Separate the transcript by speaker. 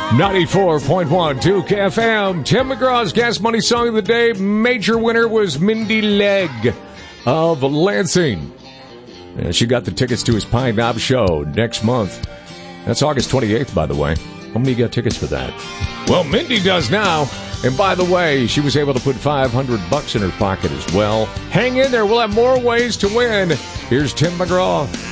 Speaker 1: 94.1 Duke FM. Tim McGraw's Gas Money Song of the Day. Major winner was Mindy Legg of Lansing. And she got the tickets to his Pine Knob show next month. That's August 28th, by the way. How many got tickets for that? Well, Mindy does now. And by the way, she was able to put $500 in her pocket as well. Hang in there. We'll have more ways to win. Here's Tim McGraw.